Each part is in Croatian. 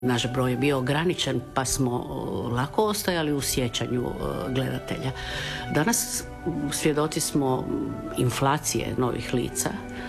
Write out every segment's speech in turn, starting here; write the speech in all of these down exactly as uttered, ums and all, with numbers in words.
Naš broj je bio ograničen, pa smo lako ostajali u sjećanju gledatelja. Danas svjedoci smo inflacije novih lica.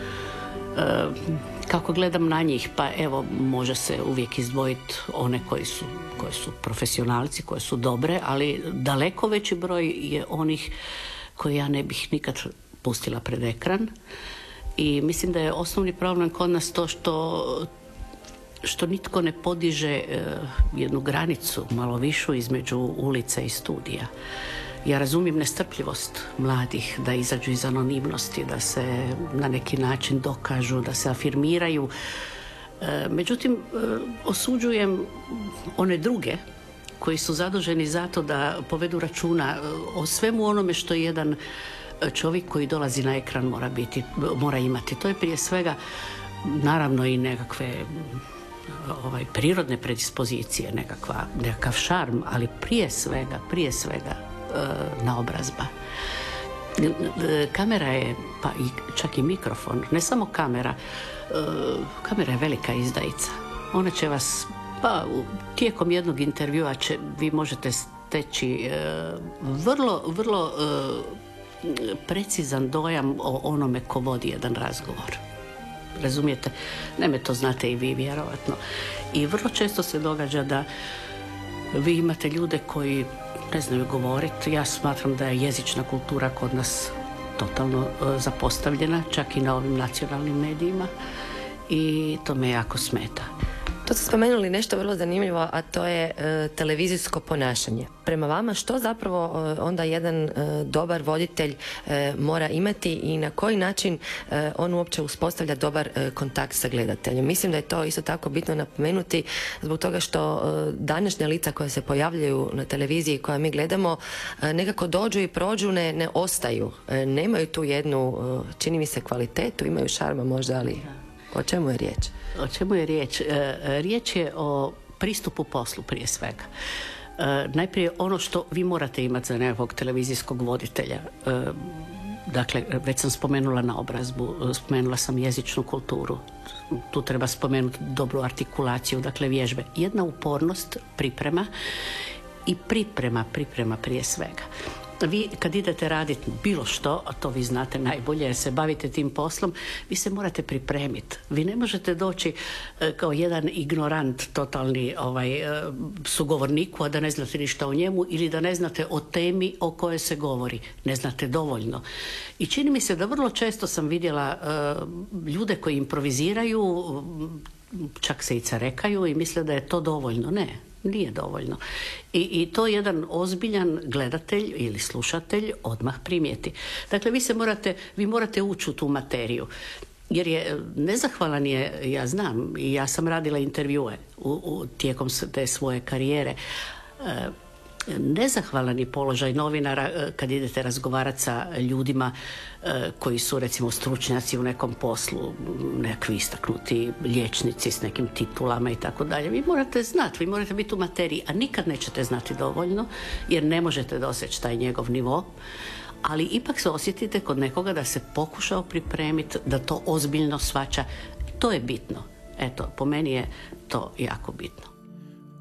Kako gledam na njih, pa evo, može se uvijek izdvojiti one koji su, koji su profesionalci, koje su dobre, ali daleko veći broj je onih koje ja ne bih nikad pustila pred ekran. I mislim da je osnovni problem kod nas to što što nitko ne podiže uh, jednu granicu malo višu između ulice i studija. Ja razumijem nestrpljivost mladih da izađu iz anonimnosti, da se na neki način dokažu, da se afirmiraju. Uh, međutim, uh, osuđujem one druge koji su zaduženi zato da povedu računa uh, o svemu onome što jedan čovjek koji dolazi na ekran mora biti, mora imati. To je prije svega naravno i nekakve ovaj, prirodne predispozicije, nekakva, nekakav šarm, ali prije svega, prije svega e, naobrazba. Kamera je, pa i čak i mikrofon, ne samo kamera, e, kamera je velika izdajica. Ona će vas, pa tijekom jednog intervjua će, vi možete steći e, vrlo, vrlo e, precizan dojam o onome ko vodi jedan razgovor. Razumijete? Naime, to znate i vi vjerovatno. I vrlo često se događa da vi imate ljude koji ne znaju govoriti. Ja smatram da je jezična kultura kod nas totalno uh, zapostavljena, čak i na ovim nacionalnim medijima, i to me jako smeta. To ste spomenuli nešto vrlo zanimljivo, a to je e, televizijsko ponašanje. Prema vama, što zapravo e, onda jedan e, dobar voditelj e, mora imati i na koji način e, on uopće uspostavlja dobar e, kontakt sa gledateljem? Mislim da je to isto tako bitno napomenuti zbog toga što e, današnja lica koja se pojavljaju na televiziji koja mi gledamo e, nekako dođu i prođu, ne, ne ostaju. E, nemaju tu jednu, e, čini mi se, kvalitetu, imaju šarma možda, ali o čemu je riječ? O čemu je riječ? E, riječ je o pristupu poslu prije svega. E, najprije ono što vi morate imati za nekog televizijskog voditelja. E, dakle, već sam spomenula naobrazbu, spomenula sam jezičnu kulturu. Tu treba spomenuti dobru artikulaciju, dakle vježbe. Jedna upornost, priprema i priprema, priprema prije svega. Vi kad idete raditi bilo što, a to vi znate najbolje jer se bavite tim poslom, vi se morate pripremiti. Vi ne možete doći e, kao jedan ignorant, totalni ovaj, e, sugovorniku, a da ne znate ništa o njemu ili da ne znate o temi o kojoj se govori. Ne znate dovoljno. I čini mi se da vrlo često sam vidjela e, ljude koji improviziraju, čak se i carekaju i misle da je to dovoljno. Ne. Nije dovoljno. I, I to jedan ozbiljan gledatelj ili slušatelj odmah primijeti. Dakle, vi se morate, vi morate ući u tu materiju. Jer je nezahvalan je, ja znam, i ja sam radila intervjue u, u, tijekom te svoje karijere. E, nezahvalan je položaj novinara kad idete razgovarati sa ljudima koji su recimo stručnjaci u nekom poslu, nekakvi istaknuti liječnici s nekim titulama i tako dalje. Vi morate znati, vi morate biti u materiji, a nikad nećete znati dovoljno jer ne možete doseći taj njegov nivo, ali ipak se osjetite kod nekoga da se pokušao pripremiti, da to ozbiljno shvaća. To je bitno. Eto, po meni je to jako bitno.